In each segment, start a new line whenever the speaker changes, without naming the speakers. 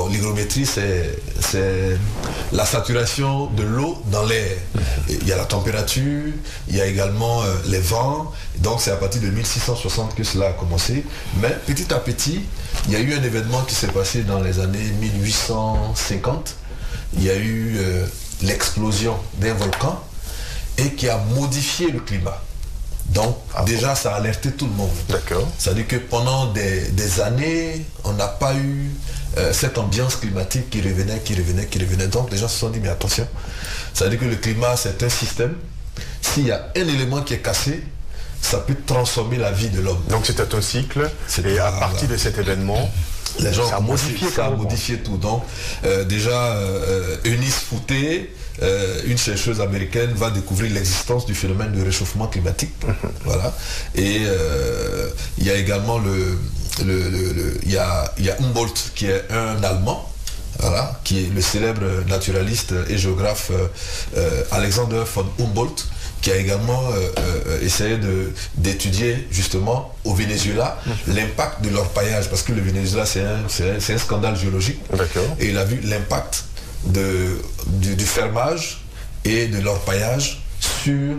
bon, l'hygrométrie, c'est la saturation de l'eau dans l'air. Il y a la température, il y a également les vents. Donc c'est à partir de 1660 que cela a commencé. Mais petit à petit, il y a eu un événement qui s'est passé dans les années 1850. Il y a eu l'explosion d'un volcan et qui a modifié le climat. Donc déjà ça a alerté tout le monde.
D'accord.
C'est-à-dire que pendant des années, on n'a pas eu cette ambiance climatique qui revenait. Donc les gens se sont dit mais attention, c'est-à-dire que le climat c'est un système. S'il y a un élément qui est cassé, ça peut transformer la vie de l'homme.
Donc c'était un cycle et à partir de cet événement,
les gens
ça a modifié
tout. Donc déjà Eunice Fouté, une chercheuse américaine, va découvrir l'existence du phénomène de réchauffement climatique. Voilà. Et il y a également il y a Humboldt qui est un Allemand. Voilà, qui est le célèbre naturaliste et géographe Alexander von Humboldt, qui a également essayé d'étudier justement au Venezuela l'impact de l'orpaillage, parce que le Venezuela c'est un scandale géologique. Et il a vu l'impact du fermage et de l'orpaillage sur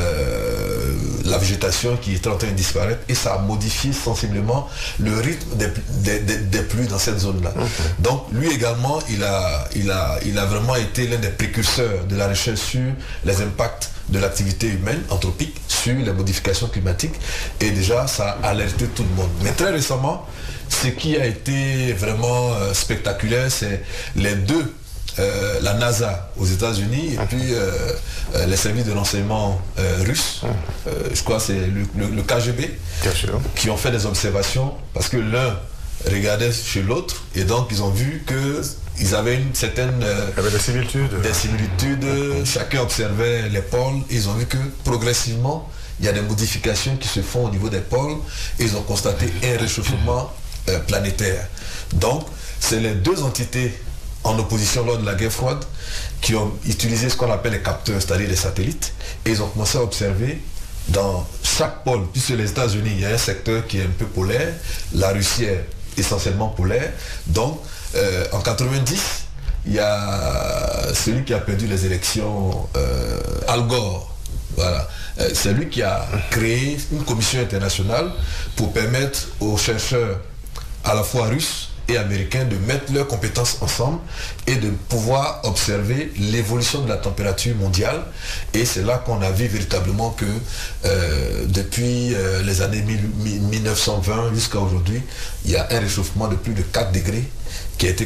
la végétation qui était en train de disparaître, et ça a modifié sensiblement le rythme des pluies dans cette zone-là. Donc lui également, il a vraiment été l'un des précurseurs de la recherche sur les impacts de l'activité humaine anthropique sur les modifications climatiques, et déjà ça a alerté tout le monde. Mais très récemment, ce qui a été vraiment spectaculaire, c'est les deux, la NASA aux États-Unis et puis les services de renseignement russes, je crois que c'est le KGB, qui ont fait des observations, parce que l'un regardait chez l'autre et donc ils ont vu qu'ils avaient une certaine des similitudes, chacun observait les pôles, et ils ont vu que progressivement il y a des modifications qui se font au niveau des pôles, et ils ont constaté un réchauffement planétaire. Donc c'est les deux entités en opposition lors de la guerre froide qui ont utilisé ce qu'on appelle les capteurs, c'est-à-dire les satellites, et ils ont commencé à observer dans chaque pôle, puisque les États-Unis, il y a un secteur qui est un peu polaire, la Russie est essentiellement polaire. Donc en 90, il y a celui qui a perdu les élections, Al Gore. Voilà. C'est lui qui a créé une commission internationale pour permettre aux chercheurs à la fois russes et américains de mettre leurs compétences ensemble et de pouvoir observer l'évolution de la température mondiale. Et c'est là qu'on a vu véritablement que depuis les années 1920 jusqu'à aujourd'hui, il y a un réchauffement de plus de 4 degrés qui a été